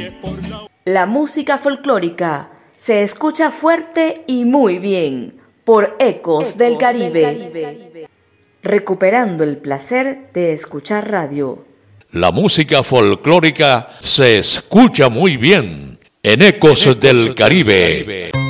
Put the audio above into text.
La música folclórica se escucha fuerte y muy bien por Ecos del Caribe. Recuperando el placer de escuchar radio. La música folclórica se escucha muy bien en Ecos del Caribe.